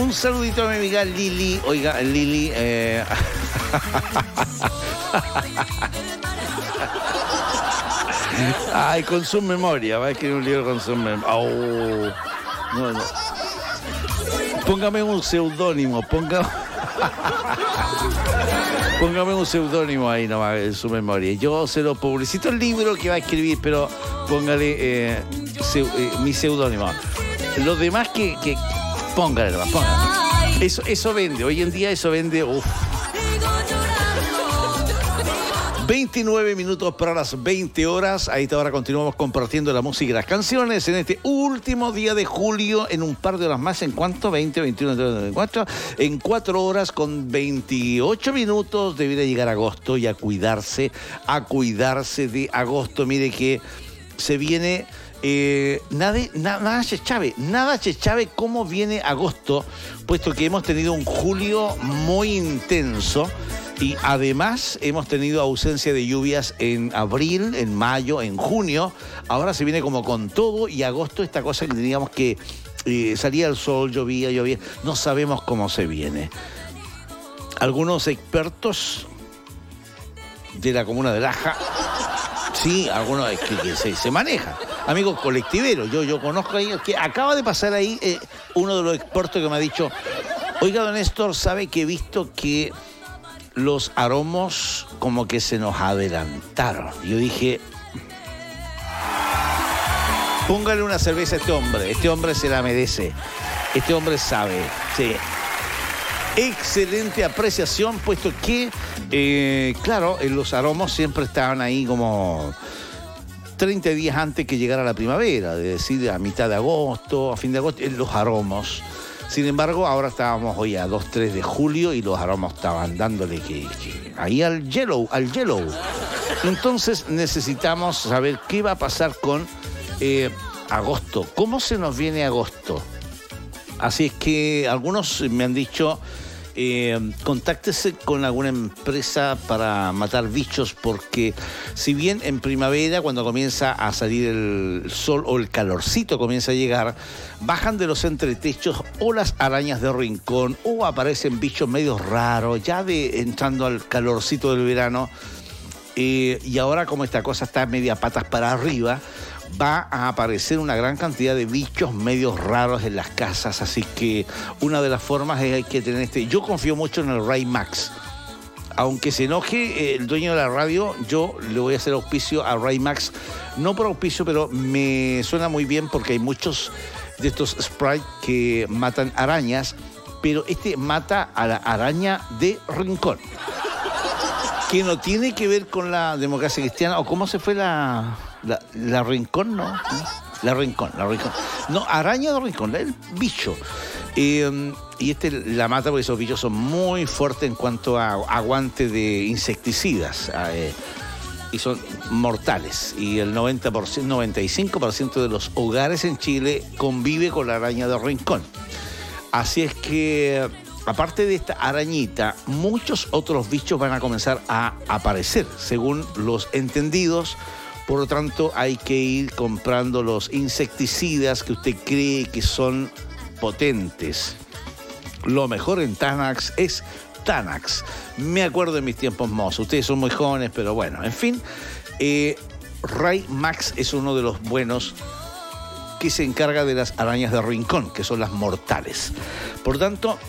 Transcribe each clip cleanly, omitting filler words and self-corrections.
Un saludito a mi amiga Lili. Oiga, Lili... Ay, con su memoria. Va a escribir un libro con su memoria. Oh. No. Póngame un seudónimo. Póngame un seudónimo ahí nomás en su memoria. Yo se lo publicito el libro que va a escribir, pero póngale mi seudónimo. Los demás que póngale nomás, póngale. Eso vende. Hoy en día eso vende. Uf. 29 minutos para las 20 horas. A esta hora continuamos compartiendo la música y las canciones en este último día de julio. En un par de horas más. ¿En cuánto? 20, 21, 24. En 4 horas con 28 minutos debería llegar agosto y a cuidarse de agosto. Mire que se viene... nada chechave cómo viene agosto, puesto que hemos tenido un julio muy intenso. Y además hemos tenido ausencia de lluvias en abril, en mayo, en junio. Ahora se viene como con todo y agosto esta cosa que teníamos que salía el sol, llovía. No sabemos cómo se viene. Algunos expertos de la comuna de Laja, sí, algunos que se manejan. Amigos colectiveros, yo conozco ahí, que acaba de pasar ahí uno de los expertos que me ha dicho, oiga, don Néstor, ¿sabe que he visto que los aromos como que se nos adelantaron? Yo dije, póngale una cerveza a este hombre se la merece, este hombre sabe, sí. Excelente apreciación, puesto que, claro, los aromos siempre estaban ahí como 30 días antes que llegara la primavera, es decir, a mitad de agosto, a fin de agosto, los aromos. Sin embargo, ahora estábamos hoy a 2-3 de julio y los aromos estaban dándole que ahí al yellow. Entonces necesitamos saber qué va a pasar con agosto. ¿Cómo se nos viene agosto? Así es que algunos me han dicho, contáctese con alguna empresa para matar bichos, porque si bien en primavera, cuando comienza a salir el sol o el calorcito comienza a llegar, bajan de los entretechos o las arañas de rincón o aparecen bichos medio raros, ya entrando al calorcito del verano. Y ahora, como esta cosa está media patas para arriba, va a aparecer una gran cantidad de bichos medios raros en las casas, así que una de las formas es hay que tener yo confío mucho en el Ray Max. Aunque se enoje el dueño de la radio, yo le voy a hacer auspicio a Ray Max, no por auspicio, pero me suena muy bien porque hay muchos de estos sprays que matan arañas, pero este mata a la araña de rincón, que no tiene que ver con la democracia cristiana, o cómo se fue la rincón, ¿no? La rincón. No, araña de rincón, el bicho. Y la mata porque esos bichos son muy fuertes en cuanto a aguante de insecticidas. Y son mortales. Y el 95% de los hogares en Chile convive con la araña de rincón. Así es que, aparte de esta arañita, muchos otros bichos van a comenzar a aparecer, según los entendidos. Por lo tanto, hay que ir comprando los insecticidas que usted cree que son potentes. Lo mejor en Tanax es Tanax. Me acuerdo de mis tiempos mozos. Ustedes son muy jóvenes, pero bueno, en fin. Ray Max es uno de los buenos que se encarga de las arañas de rincón, que son las mortales. Por tanto,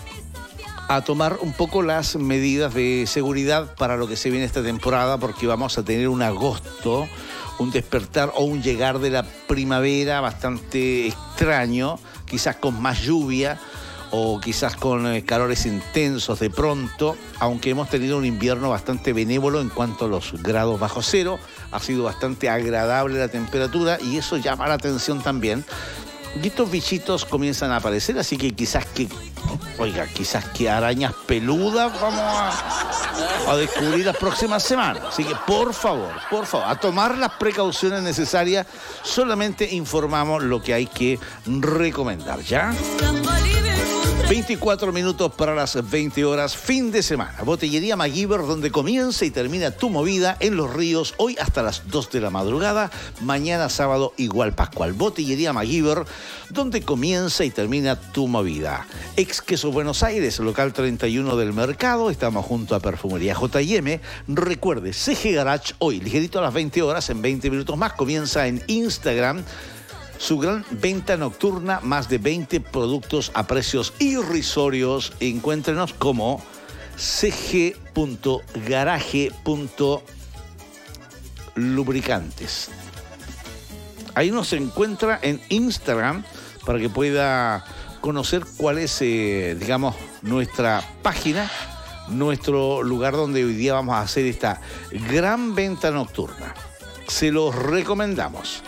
a tomar un poco las medidas de seguridad para lo que se viene esta temporada, porque vamos a tener un agosto, un despertar o un llegar de la primavera bastante extraño, quizás con más lluvia o quizás con calores intensos de pronto, aunque hemos tenido un invierno bastante benévolo en cuanto a los grados bajo cero. Ha sido bastante agradable la temperatura y eso llama la atención también. Y estos bichitos comienzan a aparecer, así que quizás que Oiga, quizás que arañas peludas vamos a descubrir las próximas semanas. Así que por favor, a tomar las precauciones necesarias. Solamente informamos lo que hay que recomendar, ¿ya? 24 minutos para las 20 horas, fin de semana. Botillería MacGyver, donde comienza y termina tu movida en Los Ríos, hoy hasta las 2 de la madrugada, mañana sábado igual Pascual. Botillería MacGyver, donde comienza y termina tu movida. Ex Queso Buenos Aires, local 31 del Mercado, estamos junto a Perfumería J&M. Recuerde, CG Garage, hoy, ligerito a las 20 horas, en 20 minutos más, comienza en Instagram su gran venta nocturna, más de 20 productos a precios irrisorios. Encuéntrenos como cg.garage.lubricantes. Ahí nos encuentra en Instagram para que pueda conocer cuál es, nuestra página, nuestro lugar donde hoy día vamos a hacer esta gran venta nocturna. Se lo recomendamos.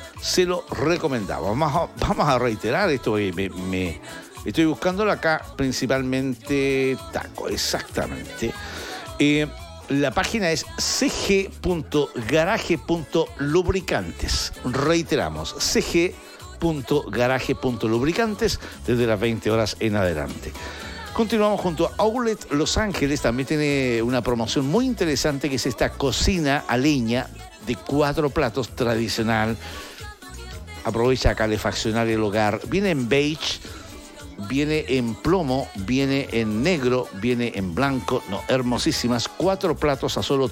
Vamos a reiterar esto, me estoy buscándolo acá, principalmente taco, exactamente. La página es cg.garage.lubricantes. Reiteramos, cg.garage.lubricantes desde las 20 horas en adelante. Continuamos junto a Outlet Los Ángeles, también tiene una promoción muy interesante que es esta cocina a leña de 4 platos tradicional. Aprovecha a calefaccionar el hogar. Viene en beige, viene en plomo, viene en negro, viene en blanco. No, hermosísimas. 4 platos a solo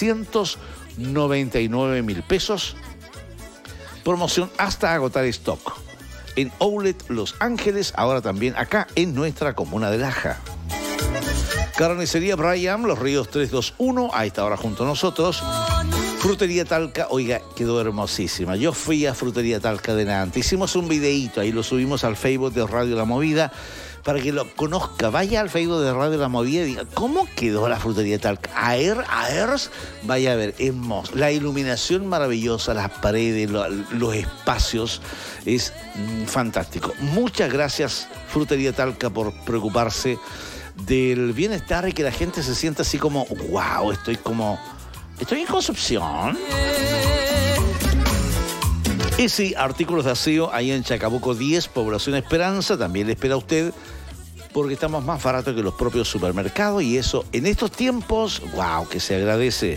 399.000 pesos. Promoción hasta agotar stock. En Outlet Los Ángeles, ahora también acá en nuestra comuna de Laja. Carnicería Brian, Los Ríos 321, a esta hora junto a nosotros. Frutería Talca, oiga, quedó hermosísima. Yo fui a Frutería Talca delante. Hicimos un videíto, ahí lo subimos al Facebook de Radio La Movida para que lo conozca. Vaya al Facebook de Radio La Movida y diga, ¿cómo quedó la Frutería Talca? Aers, vaya a ver, hermoso. La iluminación maravillosa, las paredes, los espacios, es fantástico. Muchas gracias, Frutería Talca, por preocuparse del bienestar y que la gente se sienta así como, wow, estoy en Concepción. Ese artículos de aseo ahí en Chacabuco 10, Población Esperanza, también le espera a usted, porque estamos más baratos que los propios supermercados y eso en estos tiempos, wow, que se agradece.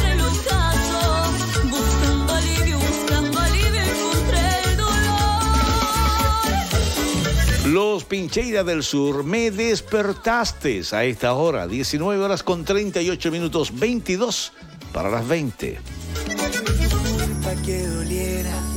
Los Pincheiras del Sur, me despertaste a esta hora, 19 horas con 38 minutos, 22 para las 20. Que doliera